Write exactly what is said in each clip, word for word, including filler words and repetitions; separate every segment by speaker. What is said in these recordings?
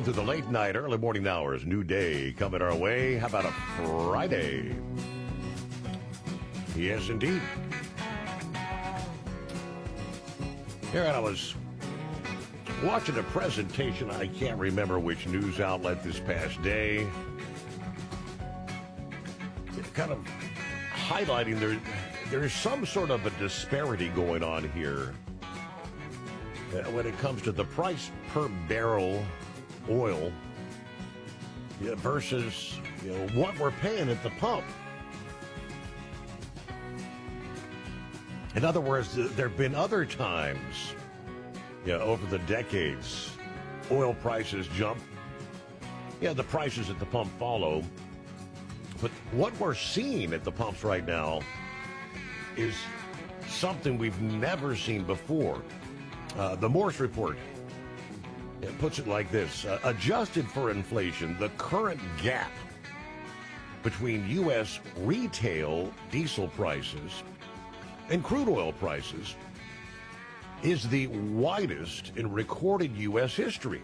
Speaker 1: through the late night, early morning hours. New day coming our way. How about a Friday? Yes, indeed. Here I was watching a presentation. I can't remember which news outlet this past day. Kind of highlighting there, there's some sort of a disparity going on here uh, when it comes to the price per barrel oil yeah, versus you know, what we're paying at the pump. In other words, there have been other times yeah, over the decades, oil prices jump. Yeah, the prices at the pump follow. But what we're seeing at the pumps right now is something we've never seen before. Uh, the Morse report it puts it like this. Uh, adjusted for inflation, the current gap between U S retail diesel prices and crude oil prices is the widest in recorded U S history.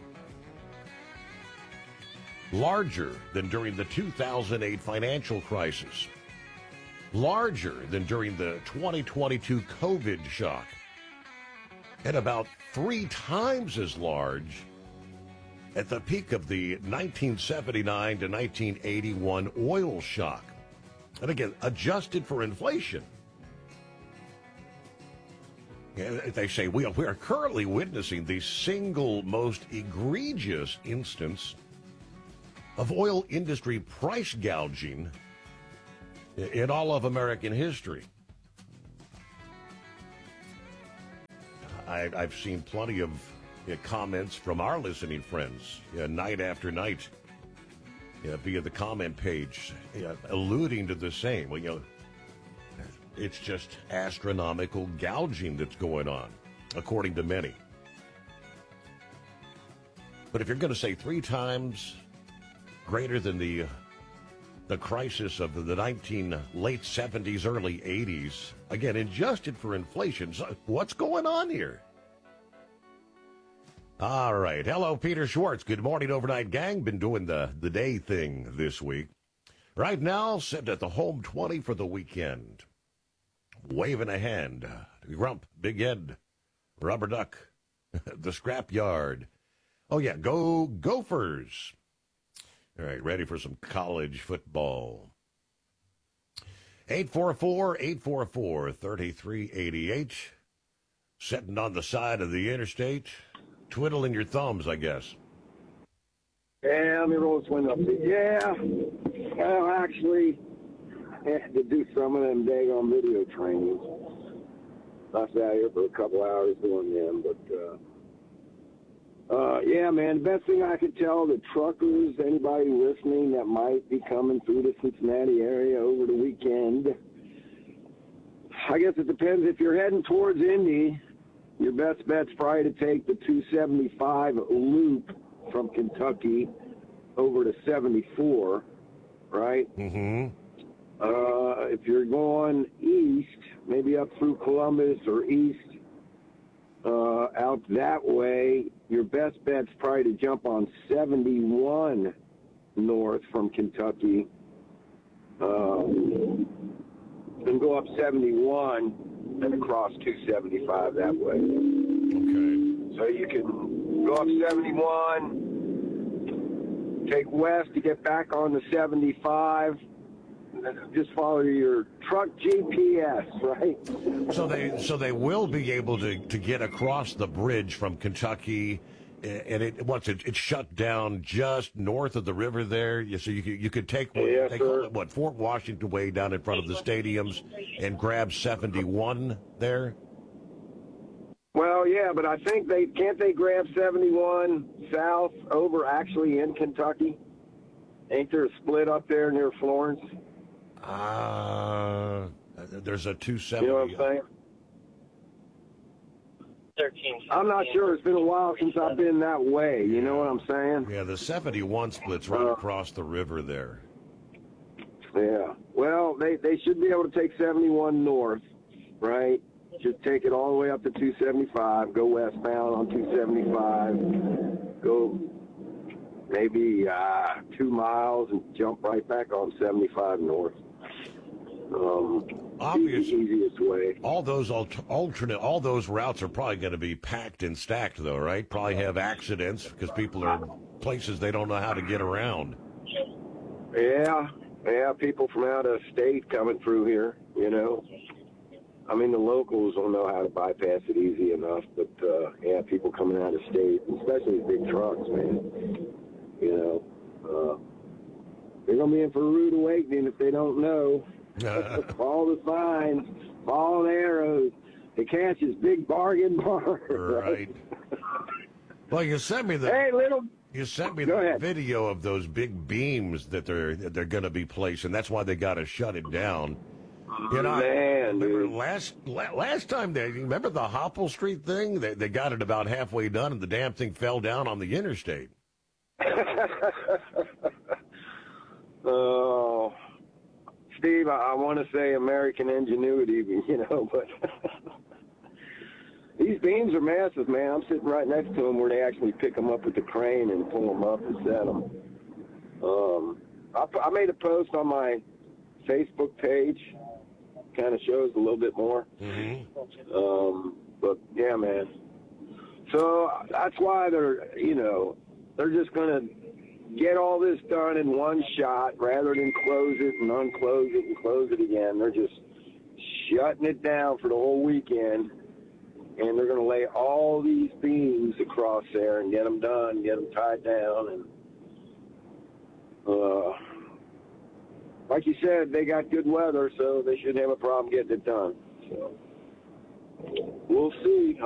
Speaker 1: Larger than during the two thousand eight financial crisis. Larger than during the twenty twenty-two COVID shock. And about three times as large at the peak of the nineteen seventy-nine to nineteen eighty-one oil shock. And again, adjusted for inflation. They say we are, we are currently witnessing the single most egregious instance of oil industry price gouging in all of American history. I, I've seen plenty of uh, comments from our listening friends uh, night after night uh, via the comment page uh, alluding to the same. Well, you know, it's just astronomical gouging that's going on, according to many. But if you're going to say three times greater than the the crisis of the, the nineteen late seventies, early eighties, again, adjusted for inflation, so what's going on here? All right. Hello, Peter Schwartz. Good morning, Overnight Gang. Been doing the, the day thing this week. Right now, sitting at the home twenty for the weekend. Waving a hand to Grump, Big Ed, Rubber Duck, the Scrap Yard. Oh, yeah, go Gophers. All right, ready for some college football. eight four four, eight four four, three three eight eight. Sitting on the side of the interstate, twiddling your thumbs, I guess.
Speaker 2: Yeah, let me roll this window up. Yeah, well, actually, I had to do some of them daggone video trainings. I was out here for a couple hours doing them, but, uh, uh, yeah, man, the best thing I could tell the truckers, anybody listening that might be coming through the Cincinnati area over the weekend, I guess it depends. If you're heading towards Indy, your best bet's probably to take the two seventy-five loop from Kentucky over to seventy-four, right?
Speaker 1: Mm-hmm.
Speaker 2: Uh, if you're going east, maybe up through Columbus or east, uh, out that way, your best bet's probably to jump on seventy-one north from Kentucky, uh, and go up seventy-one and across two seventy-five that way.
Speaker 1: Okay.
Speaker 2: So you can go up seventy-one, take west to get back on the seventy-five, just follow your truck G P S, right?
Speaker 1: So they so they will be able to, to get across the bridge from Kentucky, and it once it, it's shut down just north of the river there. So you could, you could take what,
Speaker 2: yes,
Speaker 1: they
Speaker 2: sir.
Speaker 1: call it, what Fort Washington way down in front of the stadiums and grab seventy-one there.
Speaker 2: Well, yeah, but I think they can't they grab seventy-one south over actually in Kentucky? Ain't there a split up there near Florence?
Speaker 1: Uh, there's a two seventy.
Speaker 2: You know what I'm saying?
Speaker 3: thirteen.
Speaker 2: I'm not sure. It's been a while since I've been that way. You know what I'm saying?
Speaker 1: Yeah, the seventy-one splits right
Speaker 2: Uh,
Speaker 1: across the river there.
Speaker 2: Yeah. Well, they, they should be able to take seventy-one north, right? Just take it all the way up to two seventy-five, go westbound on two seventy-five, go maybe uh, two miles and jump right back on seventy-five north. Um,
Speaker 1: Obvious.
Speaker 2: easy, easiest way.
Speaker 1: All those al- alternate, all those routes are probably going to be packed and stacked, though, right? Probably have accidents because people are places they don't know how to get around.
Speaker 2: Yeah, yeah, people from out of state coming through here, you know. I mean, the locals don't know how to bypass it easy enough, but, uh, yeah, people coming out of state, especially big trucks, man, you know. Uh, they're going to be in for a rude awakening if they don't know. Follow the signs, follow the arrows. The catch is big bargain bar.
Speaker 1: Right. Well, you sent me the
Speaker 2: Hey, little.
Speaker 1: you sent me
Speaker 2: Go
Speaker 1: the
Speaker 2: ahead.
Speaker 1: video of those big beams that they're that they're going to be placing. That's why they got to shut it down. You know, I
Speaker 2: Man,
Speaker 1: remember
Speaker 2: dude.
Speaker 1: last la- last time they you remember the Hopple Street thing. They they got it about halfway done, and the damn thing fell down on the interstate.
Speaker 2: Oh, Steve, I, I want to say American ingenuity, you know, but these beams are massive, man. I'm sitting right next to them where they actually pick them up with the crane and pull them up and set them. Um, I, I made a post on my Facebook page, kind of shows a little bit more.
Speaker 1: Mm-hmm.
Speaker 2: Um, but yeah, man. So that's why they're, you know, they're just going to get all this done in one shot rather than close it and unclose it and close it again. They're just shutting it down for the whole weekend, and they're going to lay all these beams across there and get them done, get them tied down. And uh, like you said, they got good weather, so they shouldn't have a problem getting it done. So we'll see.